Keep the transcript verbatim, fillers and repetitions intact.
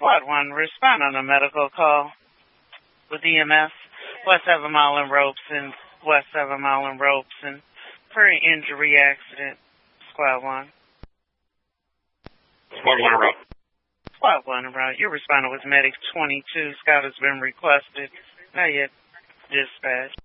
Squad one, respond on a medical call with E M S, West Seven Mile and Robeson, West Seven Mile and Robeson, for an injury accident. Squad one. Squad one, route. Squad one, route. You're responding with Medic twenty-two. Scout has been requested. Not yet dispatched.